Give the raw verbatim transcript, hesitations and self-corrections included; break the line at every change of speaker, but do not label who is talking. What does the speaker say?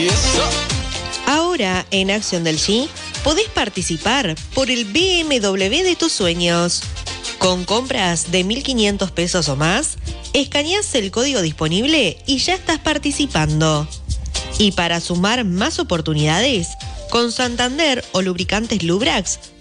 Ahora, en Acción del G, podés participar por el B M W de tus sueños. Con compras de mil quinientos pesos o más, escaneás el código disponible y ya estás participando. Y para sumar más oportunidades, con Santander o Lubricantes Lubrax,